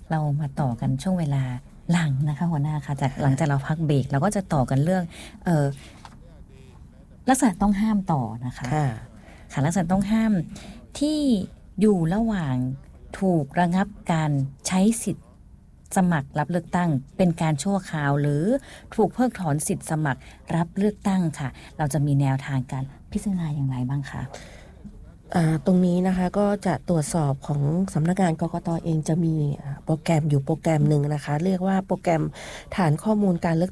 เรามาต่อกันช่วงเวลาหลังนะคะหัวหน้าค่ะจากหลังจากเราพักเบรกเราก็จะต่อกันเรื่องเอ่อลักษณะต้องห้ามต่อนะคะค่ะค่ะลักษณะต้องห้ามที่อยู่ระหว่างถูกระงับการใช้สิทธิ์สมัครรับเลือกตั้งเป็นการชั่วคราวหรือถูกเพิกถอนสิทธิ์สมัครรับเลือกตั้งค่ะเราจะมีแนวทางการพิจารณาอย่างไรบ้างคะตรงนี้นะคะก็จะตรวจสอบของสำนักงานกกตเองจะมีโปรแกรมอยู่โปรแกรมหนึ่งนะคะเรียกว่าโปรแกรมฐานข้อมูลการเลือก